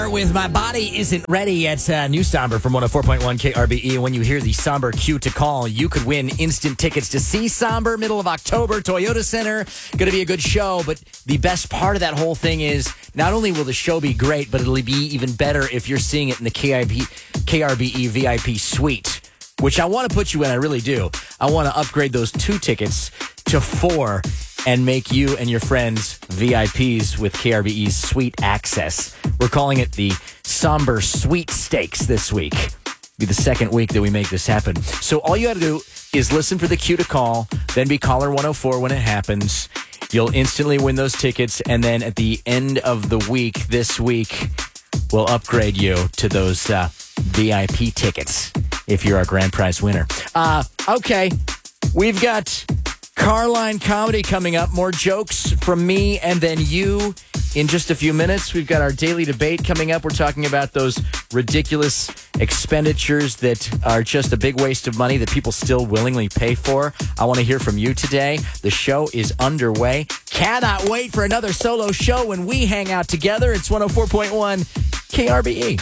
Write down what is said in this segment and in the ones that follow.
With My Body Isn't Ready at New Somber from 104.1 KRBE. And when you hear the Somber cue to call, you could win instant tickets to see Somber, middle of October, Toyota Center. Going to be a good show, but the best part of that whole thing is not only will the show be great, but it'll be even better if you're seeing it in the KRBE VIP suite, which I want to put you in. I really do. I want to upgrade those 2 tickets to 4 and make you and your friends VIPs with KRBE's Suite Access. We're calling it the Somber Sweet Stakes this week. Be the second week that we make this happen. So all you got to do is listen for the cue to call, then be caller 104 when it happens. You'll instantly win those tickets, and then at the end of the week, this week, we'll upgrade you to those VIP tickets if you're our grand prize winner. Okay, we've got Carline Comedy coming up. More jokes from me and then you in just a few minutes. We've got our daily debate coming up. We're talking about those ridiculous expenditures that are just a big waste of money that people still willingly pay for. I want to hear from you today. The show is underway. Cannot wait for another solo show when we hang out together. It's 104.1 KRBE.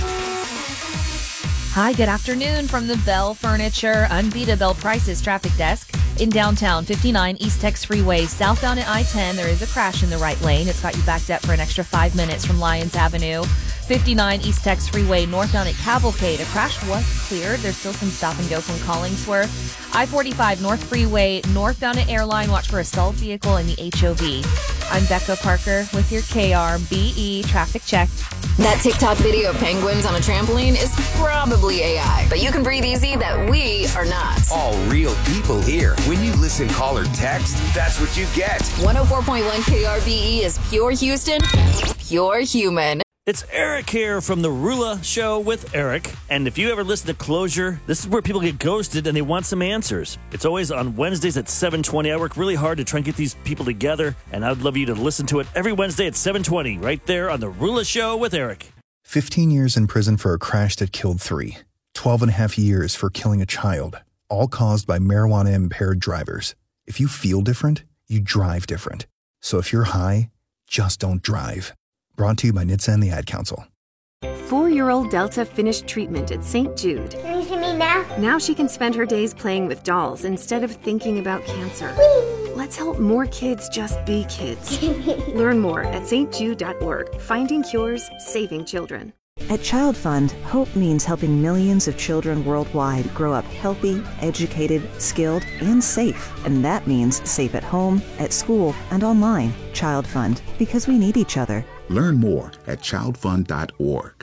Hi, good afternoon from the Bell Furniture Unbeatable Prices Traffic Desk in downtown 59 East Tex Freeway. Southbound at I-10, there is a crash in the right lane. It's got you backed up for an extra 5 minutes from Lyons Avenue. 59 East Tex Freeway northbound at Cavalcade. A crash was cleared. There's still some stop and go from Collingsworth. I-45 North Freeway northbound at Airline. Watch for a stalled vehicle in the HOV. I'm Becca Parker with your KRBE traffic check. That TikTok video of penguins on a trampoline is probably AI, but you can breathe easy that we are not. All real people here. When you listen, call, or text, that's what you get. 104.1 KRBE is pure Houston, pure human. It's Eric here from the Rula Show with Eric. And if you ever listen to Closure, this is where people get ghosted and they want some answers. It's always on Wednesdays at 7:20. I work really hard to try and get these people together, and I'd love you to listen to it every Wednesday at 7:20, right there on the Rula Show with Eric. 15 years in prison for a crash that killed 3. 12 and a half years for killing a child, all caused by marijuana-impaired drivers. If you feel different, you drive different. So if you're high, just don't drive. Brought to you by NHTSA and the Ad Council. 4-year-old Delta finished treatment at St. Jude. Can you see me now? Now she can spend her days playing with dolls instead of thinking about cancer. Whee! Let's help more kids just be kids. Learn more at stjude.org. Finding cures, saving children. At Child Fund, hope means helping millions of children worldwide grow up healthy, educated, skilled, and safe. And that means safe at home, at school, and online. Child Fund, because we need each other. Learn more at childfund.org.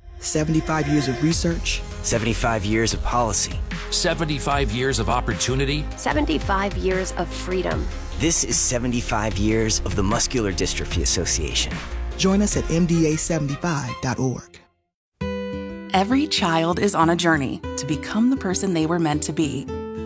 75 years of research. 75 years of policy. 75 years of opportunity. 75 years of freedom. This is 75 years of the Muscular Dystrophy Association. Join us at mda75.org. Every child is on a journey to become the person they were meant to be.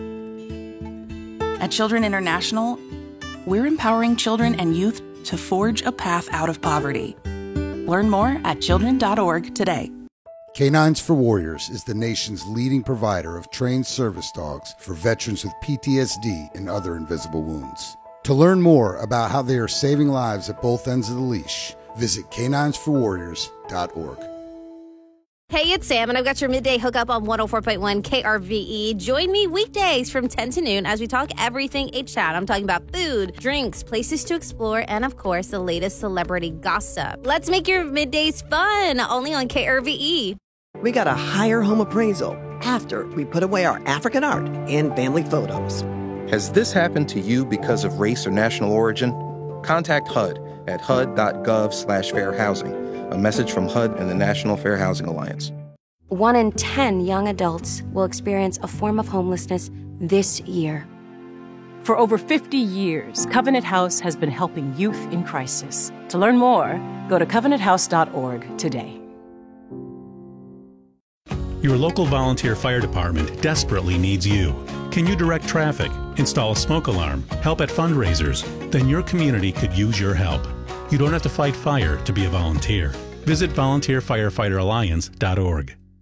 At Children International, we're empowering children and youth to forge a path out of poverty. Learn more at children.org today. Canines for Warriors is the nation's leading provider of trained service dogs for veterans with PTSD and other invisible wounds. To learn more about how they are saving lives at both ends of the leash, visit caninesforwarriors.org. Hey, it's Sam, and I've got your midday hookup on 104.1 KRVE. Join me weekdays from 10 to noon as we talk everything H-Town. I'm talking about food, drinks, places to explore, and, of course, the latest celebrity gossip. Let's make your middays fun, only on KRVE. We got a higher home appraisal after we put away our African art and family photos. Has this happened to you because of race or national origin? Contact HUD at hud.gov/fair housing. A message from HUD and the National Fair Housing Alliance. 1 in 10 young adults will experience a form of homelessness this year. For over 50 years, Covenant House has been helping youth in crisis. To learn more, go to covenanthouse.org today. Your local volunteer fire department desperately needs you. Can you direct traffic, install a smoke alarm, help at fundraisers? Then your community could use your help. You don't have to fight fire to be a volunteer. Visit volunteerfirefighteralliance.org.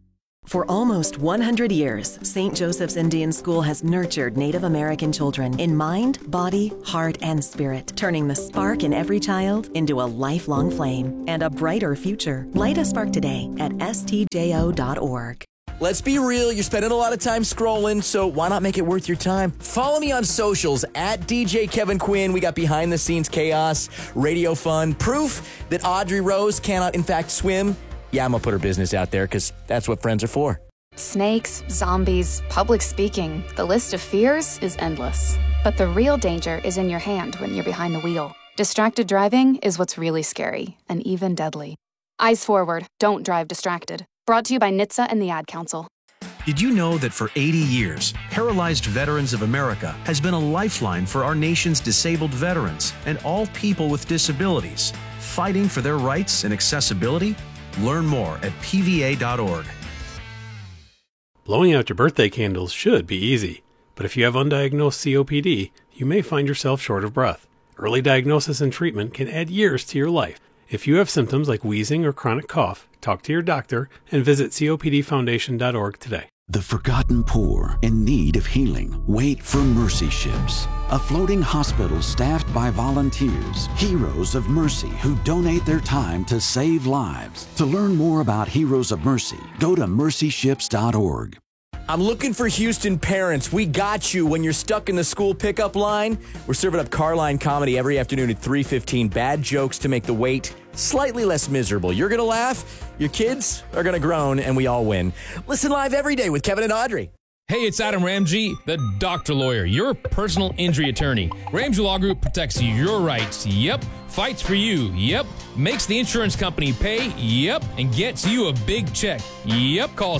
For almost 100 years, St. Joseph's Indian School has nurtured Native American children in mind, body, heart, and spirit, turning the spark in every child into a lifelong flame and a brighter future. Light a spark today at stjo.org. Let's be real, you're spending a lot of time scrolling, so why not make it worth your time? Follow me on socials at DJ Kevin Quinn. We got behind the scenes chaos, radio fun, proof that Audrey Rose cannot in fact swim. Yeah, I'm going to put her business out there because that's what friends are for. Snakes, zombies, public speaking. The list of fears is endless. But the real danger is in your hand when you're behind the wheel. Distracted driving is what's really scary and even deadly. Eyes forward, don't drive distracted. Brought to you by NHTSA and the Ad Council. Did you know that for 80 years, Paralyzed Veterans of America has been a lifeline for our nation's disabled veterans and all people with disabilities, fighting for their rights and accessibility? Learn more at pva.org. Blowing out your birthday candles should be easy, but if you have undiagnosed COPD, you may find yourself short of breath. Early diagnosis and treatment can add years to your life. If you have symptoms like wheezing or chronic cough, talk to your doctor and visit copdfoundation.org today. The forgotten poor in need of healing wait for Mercy Ships, a floating hospital staffed by volunteers, heroes of mercy who donate their time to save lives. To learn more about Heroes of Mercy, go to mercyships.org. I'm looking for Houston parents. We got you when you're stuck in the school pickup line. We're serving up Carline comedy every afternoon at 3:15. Bad jokes to make the wait slightly less miserable. You're going to laugh, your kids are going to groan, and we all win. Listen live every day with Kevin and Audrey. Hey, it's Adam Ramsey, the doctor lawyer, your personal injury attorney. Ramsey Law Group protects your rights. Yep. Fights for you. Yep. Makes the insurance company pay. Yep. And gets you a big check. Yep. Call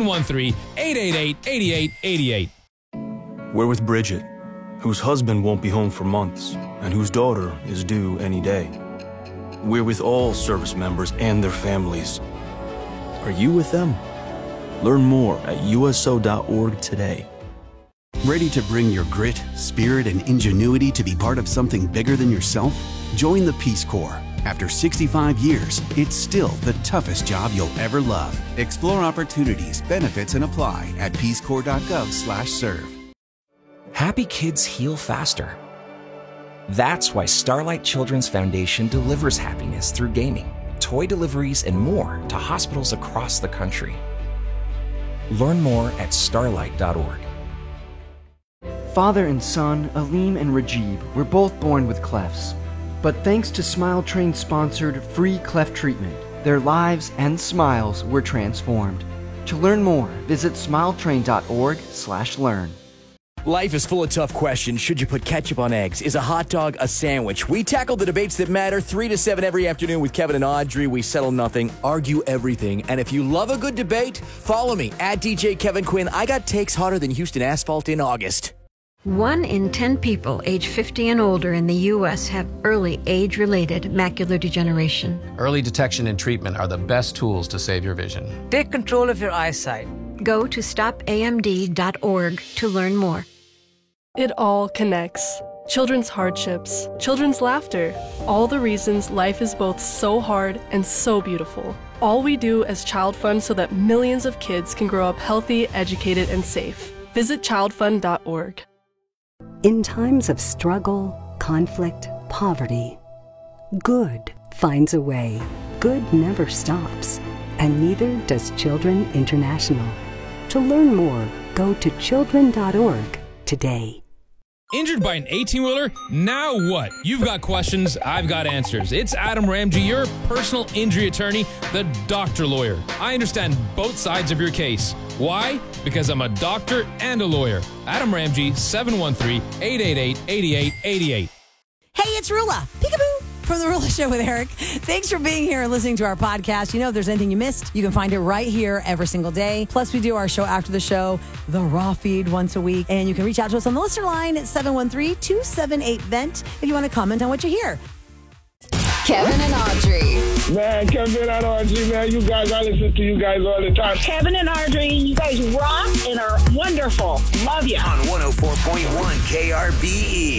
713-888-8888. We're with Bridget, whose husband won't be home for months and whose daughter is due any day. We're with all service members and their families. Are you with them? Learn more at uso.org today. Ready to bring your grit, spirit, and ingenuity to be part of something bigger than yourself? Join the Peace Corps. After 65 years, it's still the toughest job you'll ever love. Explore opportunities, benefits, and apply at peacecorps.gov/serve. Happy kids heal faster. That's why Starlight Children's Foundation delivers happiness through gaming, toy deliveries, and more to hospitals across the country. Learn more at starlight.org. Father and son, Aleem and Rajib, were both born with clefts. But thanks to Smile Train sponsored free cleft treatment, their lives and smiles were transformed. To learn more, visit smiletrain.org/learn. Life is full of tough questions. Should you put ketchup on eggs? Is a hot dog a sandwich? We tackle the debates that matter 3 to 7 every afternoon with Kevin and Audrey. We settle nothing, argue everything. And if you love a good debate, follow me at DJ Kevin Quinn. I got takes hotter than Houston asphalt in August. 1 in 10 people age 50 and older in the U.S. have early age-related macular degeneration. Early detection and treatment are the best tools to save your vision. Take control of your eyesight. Go to stopamd.org to learn more. It all connects. Children's hardships, children's laughter, all the reasons life is both so hard and so beautiful. All we do as Child Fund so that millions of kids can grow up healthy, educated, and safe. Visit childfund.org. In times of struggle, conflict, poverty, good finds a way. Good never stops, and neither does Children International. To learn more, go to children.org today. Injured by an 18-wheeler? Now what? You've got questions, I've got answers. It's Adam Ramsey, your personal injury attorney, the doctor lawyer. I understand both sides of your case. Why? Because I'm a doctor and a lawyer. Adam Ramsey, 713-888-8888. Hey, it's Rula. Peekaboo. From The Rula Show with Eric. Thanks for being here and listening to our podcast. You know, if there's anything you missed, you can find it right here every single day. Plus, we do our show after the show, the Raw Feed, once a week. And you can reach out to us on the listener line at 713-278-VENT if you want to comment on what you hear. Kevin and Audrey. Man, Kevin and Audrey, man, you guys, I listen to you guys all the time. Kevin and Audrey, you guys rock and are wonderful. Love you. On 104.1 KRBE.